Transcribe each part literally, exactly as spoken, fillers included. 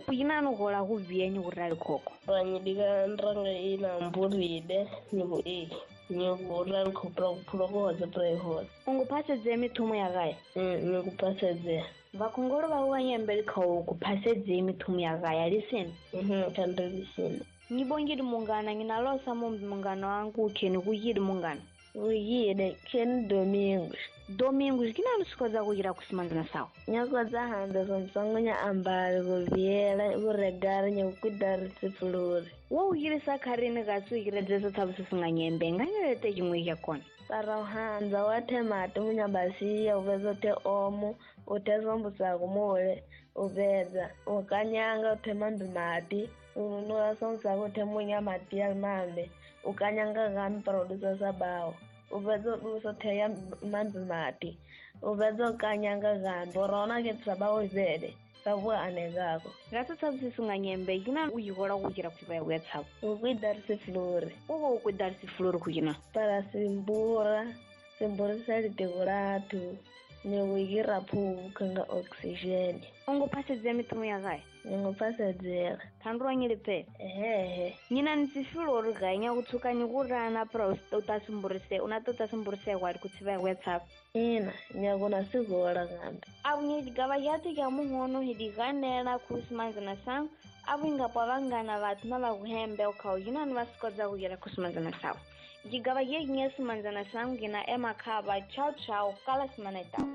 kuyina no gola ku vienyi urali koko Ranyi diga ndranga ina mbulide nibu e nibu urali kupra kupuloko waza preho ungupase zemi tumu ya gaya mm nibu pase ze vakongoro vauwanye mbeli kawo kupase zemi tumu ya gaya listen mhm kanda listen Nibongiri mungana nginalosa mumbi mungana wangu keni kuyiri mungana uyide ken domingo domingo kina nusikoza kugira kusimangana sawa nyakoza handa sonsonya ambali kuviela kuregara nyakudari sifuluri wo uyiri sakarini gatsu yire zeso tabusi singanyembe nganyelete kimwe yakona para hanza wate mate munyabasiya uvezote omo utezombusa kumule uveza ukanyanga utemambi mati unua sonsa kute munya mati ya mambe ukanyanga gami producer sabao uvezo usote ya mambi mati uvezo ukanyanga gami borona kitu sabao izede sabwa anegako gasa tabusi singanyembe kina uyihora kugira kuva wetsapo ukwidarisi flori uko ukwidarisi flori kuyina para simbura simbura saliteguratu niwigira phu kanga oxygen ungupase zemi tumu ya gaya ngopasa dzera thandwa nyilipe ehe nyina nsifilori ganya kutsuka nykurana pro utasimburise unatotasimburise kwali kutsiva wetsapo ina nyakuna sigora ngambe abunye digaba yati kya muhono hidiganela kusimanza na sang abinga pavangana vatu na vakuhembe ukau yina nivasikoza kuyera kusimanza na sawa digaba yeginye simanza na sang gina ema kaba chao chao kala simana itawo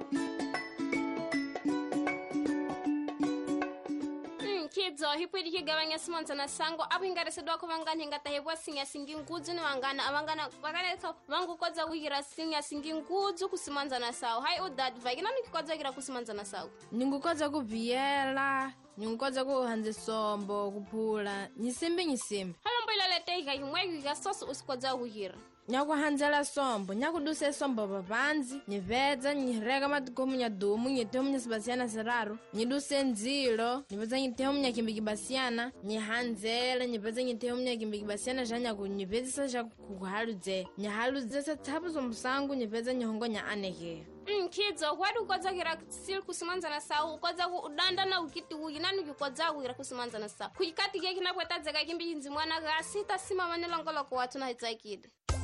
kidzo hipwidi kigabanya simonza na sango abingaresedwa ko banganye ngatahebwa sinya singi nguzu ni wangana abangana bakanetso vangukodza kugira sinya singi nguzu kusimanza na sawo hai udad vagina nikodza kugira kusimanza na sawo ningukodza kuviela ningukodza kuhanze sombo kuphula nyisimbi nyisimbi halombo ilalete yimwe ga soso usikodza kugira nyakuhanzela sombo nyakuduse sombo papanzi nyivedza nyireka matikomu nyadumu nyitehomu nyasibasiana siraro nyiduse nzilo nyivedza nyitehomu nyakimbikibasiana nyihanzele nyivedza nyitehomu nyakimbikibasiana zhanyaku nyivezisa zhakuhaludze nyihaludzesa tsapu sombusangu nyivedza nyihongo nya aneke Mm, kidzo kwadi ukodza kira sil kusimanza na sawu ukodza ku udanda na ukiti uyinani ukodza kira kusimanza na sawu kuyikati keki na kwetadzeka kimbi nzimwana ga sita sima manelongolo kwa watu na hitzakide